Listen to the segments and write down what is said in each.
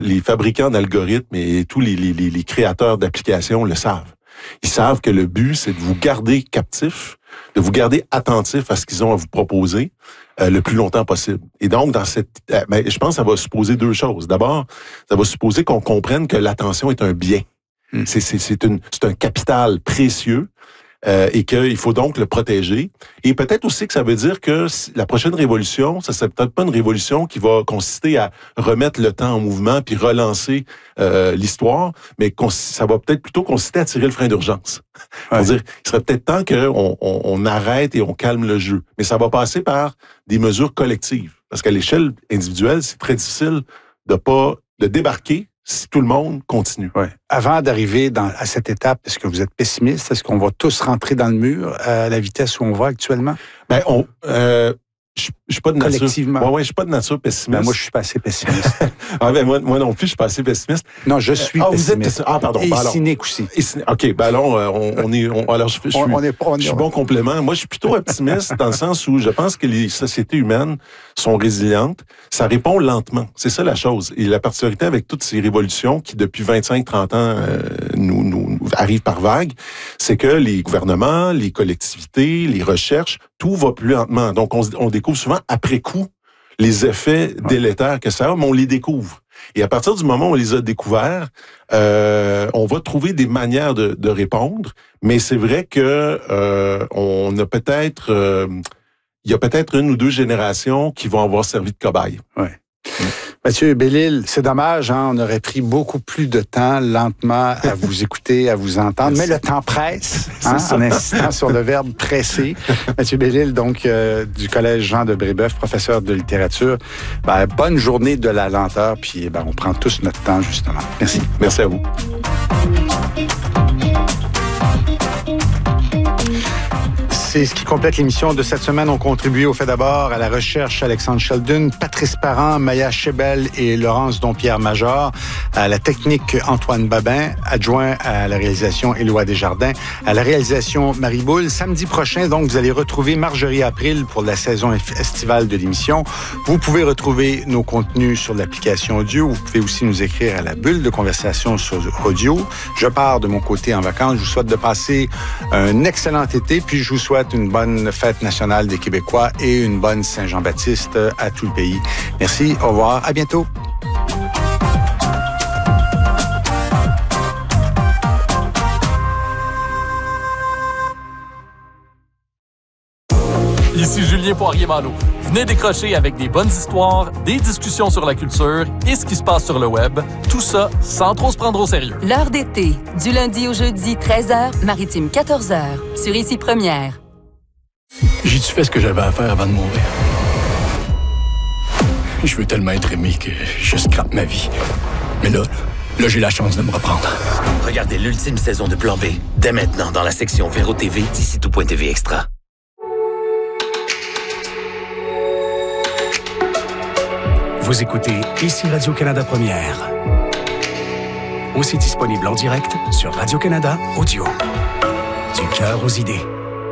Les fabricants d'algorithmes et tous les créateurs d'applications le savent. Ils savent que le but, c'est de vous garder captif, de vous garder attentif à ce qu'ils ont à vous proposer le plus longtemps possible. Et donc, je pense que ça va supposer deux choses. D'abord, ça va supposer qu'on comprenne que l'attention est un bien. C'est un capital précieux. Et qu'il faut donc le protéger. Et peut-être aussi que ça veut dire que la prochaine révolution, ça serait peut-être pas une révolution qui va consister à remettre le temps en mouvement puis relancer l'histoire, mais ça va peut-être plutôt consister à tirer le frein d'urgence. Ouais. Dire, il serait peut-être temps qu'on arrête et on calme le jeu. Mais ça va passer par des mesures collectives. Parce qu'à l'échelle individuelle, c'est très difficile de débarquer si tout le monde continue. Ouais. Avant d'arriver à cette étape, est-ce que vous êtes pessimiste? Est-ce qu'on va tous rentrer dans le mur à la vitesse où on va actuellement? Je suis pas de nature. Collectivement. Ouais, je suis pas de nature pessimiste. Moi, je suis pas assez pessimiste. Moi non plus, je suis pas assez pessimiste. Non, je suis pessimiste. Pardon. Et cynique aussi. OK, je suis bon complément. Moi, je suis plutôt optimiste dans le sens où je pense que les sociétés humaines sont résilientes. Ça répond lentement. C'est ça la chose. Et la particularité avec toutes ces révolutions qui, depuis 25-30 ans, nous arrivent par vagues, c'est que les gouvernements, les collectivités, les recherches, tout va plus lentement. Donc, on découvre souvent après coup les effets délétères que ça a, mais on les découvre. Et à partir du moment où on les a découverts, on va trouver des manières de répondre, mais c'est vrai que on a peut-être... il y a peut-être une ou deux générations qui vont avoir servi de cobaye. Ouais. Mathieu Bellil, c'est dommage, on aurait pris beaucoup plus de temps, lentement, à vous écouter, à vous entendre, mais le temps presse, en insistant sur le verbe presser. Mathieu Bellil, donc, du Collège Jean de Brébeuf, professeur de littérature. Bonne journée de la lenteur, puis on prend tous notre temps, justement. Merci. Merci à vous. C'est ce qui complète l'émission de cette semaine. On contribué au fait d'abord à la recherche Alexandre Sheldon, Patrice Parent, Maya Chebel et Laurence Dompierre-Major, à la technique Antoine Babin, adjoint à la réalisation Éloi Desjardins, à la réalisation Marie Boule. Samedi prochain, donc, vous allez retrouver Marjorie April pour la saison estivale de l'émission. Vous pouvez retrouver nos contenus sur l'application audio. Vous pouvez aussi nous écrire à la bulle de conversation sur audio. Je pars de mon côté en vacances. Je vous souhaite de passer un excellent été, puis je vous souhaite une bonne fête nationale des Québécois et une bonne Saint-Jean-Baptiste à tout le pays. Merci, au revoir, à bientôt. Ici Julien Poirier-Malo. Venez décrocher avec des bonnes histoires, des discussions sur la culture et ce qui se passe sur le web. Tout ça sans trop se prendre au sérieux. L'heure d'été, du lundi au jeudi, 13h, maritime 14h, sur Ici Première. J'ai-tu fait ce que j'avais à faire avant de mourir? Je veux tellement être aimé que je scrape ma vie. Mais là, j'ai la chance de me reprendre. Regardez l'ultime saison de Plan B, dès maintenant dans la section Véro TV d'ici tout.tv Extra. Vous écoutez Ici Radio-Canada Première. Aussi disponible en direct sur Radio-Canada Audio. Du cœur aux idées.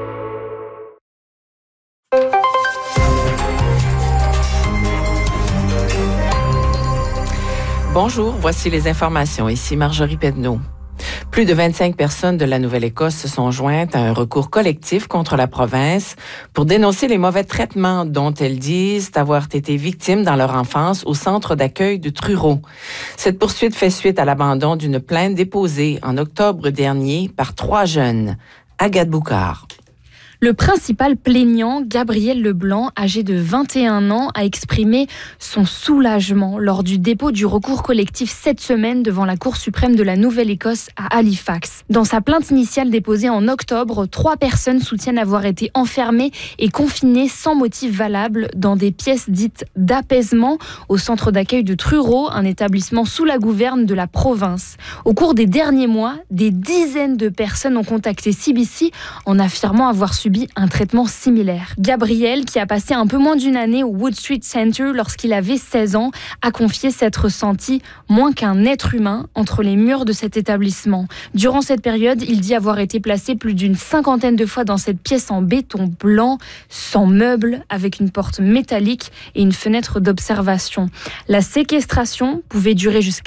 Bonjour, voici les informations. Ici Marjorie Pedneau. Plus de 25 personnes de la Nouvelle-Écosse se sont jointes à un recours collectif contre la province pour dénoncer les mauvais traitements dont elles disent avoir été victimes dans leur enfance au centre d'accueil de Truro. Cette poursuite fait suite à l'abandon d'une plainte déposée en octobre dernier par 3 jeunes. Agathe Boucard. Le principal plaignant, Gabriel Leblanc, âgé de 21 ans, a exprimé son soulagement lors du dépôt du recours collectif cette semaine devant la Cour suprême de la Nouvelle-Écosse à Halifax. Dans sa plainte initiale déposée en octobre, 3 personnes soutiennent avoir été enfermées et confinées sans motif valable dans des pièces dites d'apaisement au centre d'accueil de Truro, un établissement sous la gouverne de la province. Au cours des derniers mois, des dizaines de personnes ont contacté CBC en affirmant avoir subi un traitement similaire. Gabriel, qui a passé un peu moins d'une année au Wood Street Center lorsqu'il avait 16 ans, a confié s'être ressenti moins qu'un être humain entre les murs de cet établissement. Durant cette période, il dit avoir été placé plus d'une 50aine de fois dans cette pièce en béton blanc, sans meubles, avec une porte métallique et une fenêtre d'observation. La séquestration pouvait durer jusqu'à